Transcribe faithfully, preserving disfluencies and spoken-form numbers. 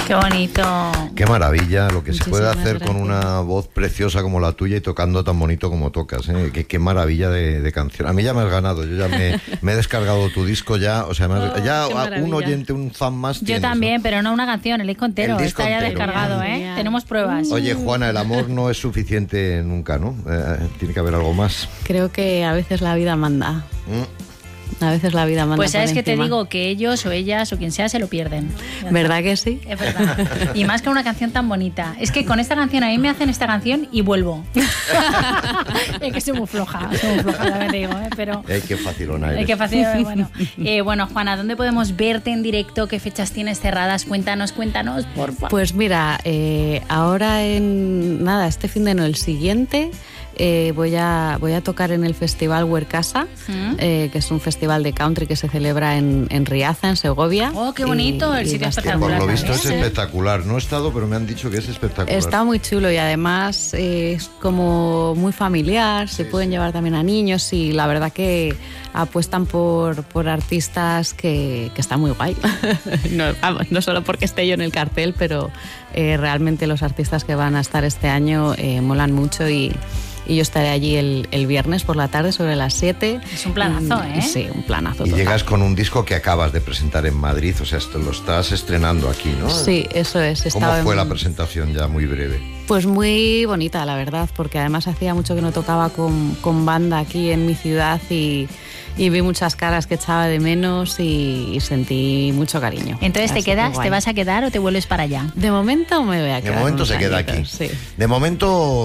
Qué bonito. Qué maravilla lo que Muchísimas se puede hacer gracias. con una voz preciosa como la tuya y tocando tan bonito como tocas, ¿eh? Qué, qué maravilla de, de canción. A mí ya me has ganado, yo ya me, me he descargado tu disco ya, o sea, me has- Oh, ya qué un maravilla. oyente, un fan más Yo tienes, también, ¿no? pero no una canción, el disco entero. El disco Está ya entero. descargado, ¿eh? Genial. Tenemos pruebas. Oye, Juana, el amor no es suficiente nunca, ¿no? Eh, tiene que haber algo más. Creo que a veces la vida manda. Mm. A veces la vida manda. Pues sabes por que te encima. digo que ellos o ellas o quien sea se lo pierden. Ya ¿Verdad que sí? está. Es verdad. Y más que una canción tan bonita. Es que con esta canción a mí me hacen esta canción y vuelvo. Es que soy muy floja, soy muy floja, también te digo, ¿eh? Pero... Eh, qué facilona Eh, eres. qué fácil, bueno. Eh, bueno, Juana, ¿dónde podemos verte en directo? ¿Qué fechas tienes cerradas? Cuéntanos, cuéntanos, por favor. Pues mira, eh, ahora en nada, este fin de no, el siguiente eh, voy a voy a tocar en el Festival Huercasa, ¿Mm? eh, que es un festival de country que se celebra en, en Riaza, en Segovia. Oh, qué bonito, el sitio va a estar Que espectacular. por lo muy visto es bien. Sí. espectacular. No he estado, pero me han dicho que es espectacular. Está muy chulo y además eh, es como muy familiar, se Sí, pueden sí. llevar también a niños y la verdad que apuestan por, por artistas que, que está muy guay. no, vamos, no solo porque esté yo en el cartel, pero eh, realmente los artistas que van a estar este año eh, molan mucho y, y yo estaré allí el, el viernes por la tarde sobre las siete. Es un planazo, Y- ¿eh? Sí, un planazo. Y total. llegas con un disco que acabas de presentar en Madrid, o sea, esto lo estás estrenando aquí, ¿no? Sí, eso es. ¿Cómo estaba fue en- la presentación ya muy breve? Pues muy bonita, la verdad, porque además hacía mucho que no tocaba con, con banda aquí en mi ciudad y, y vi muchas caras que echaba de menos y, y sentí mucho cariño. Entonces, ¿te Así que quedas, guay. te vas a quedar o te vuelves para allá? De momento me voy a De quedar. momento unos se queda añitos, aquí. Sí. De momento